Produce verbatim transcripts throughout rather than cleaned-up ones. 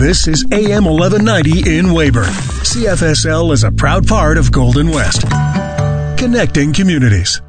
This is A M eleven ninety in Weyburn. C F S L is a proud part of Golden West. Connecting communities.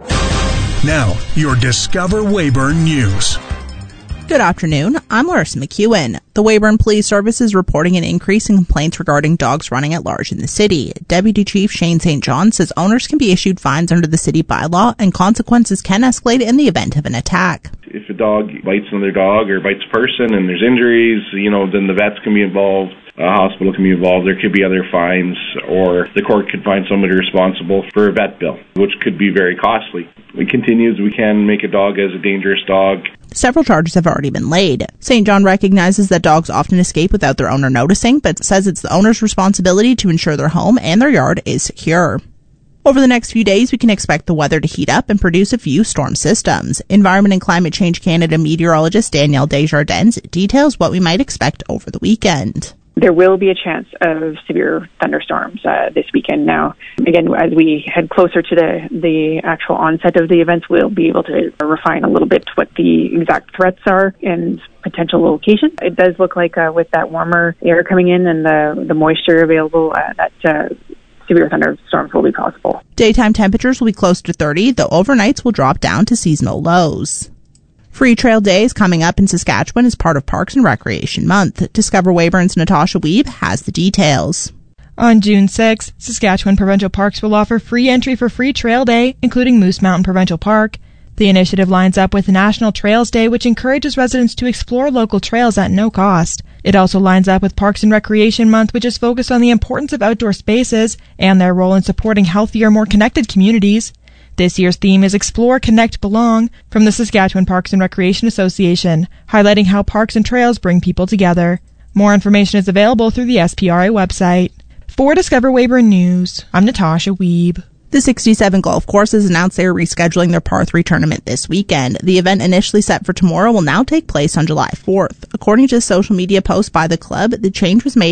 Now, your Discover Weyburn News. Good afternoon. I'm Larissa McEwen. The Weyburn Police Service is reporting an increase in complaints regarding dogs running at large in the city. Deputy Chief Shane Saint John says owners can be issued fines under the city bylaw and consequences can escalate in the event of an attack. If a dog bites another dog or bites a person and there's injuries, you know, then the vets can be involved. A hospital can be involved. There could be other fines, or the court could find somebody responsible for a vet bill, which could be very costly. We continue as we can make a dog as a dangerous dog. Several charges have already been laid. Saint John recognizes that dogs often escape without their owner noticing, but says it's the owner's responsibility to ensure their home and their yard is secure. Over the next few days, we can expect the weather to heat up and produce a few storm systems. Environment and Climate Change Canada meteorologist Danielle Desjardins details what we might expect over the weekend. There will be a chance of severe thunderstorms uh, this weekend. Now, again, as we head closer to the, the actual onset of the events, we'll be able to refine a little bit what the exact threats are and potential locations. It does look like uh, with that warmer air coming in and the, the moisture available, uh, that uh, severe thunderstorms will be possible. Daytime temperatures will be close to thirty, though overnights will drop down to seasonal lows. Free Trail Day is coming up in Saskatchewan as part of Parks and Recreation Month. Discover Weyburn's Natasha Weeb has the details. On June sixth, Saskatchewan Provincial Parks will offer free entry for Free Trail Day, including Moose Mountain Provincial Park. The initiative lines up with National Trails Day, which encourages residents to explore local trails at no cost. It also lines up with Parks and Recreation Month, which is focused on the importance of outdoor spaces and their role in supporting healthier, more connected communities. This year's theme is Explore, Connect, Belong from the Saskatchewan Parks and Recreation Association, highlighting how parks and trails bring people together. More information is available through the S P R A website. For Discover Weyburn News, I'm Natasha Weeb. The sixty-seven golf courses announced they are rescheduling their Par three tournament this weekend. The event initially set for tomorrow will now take place on July fourth. According to a social media post by the club, the change was made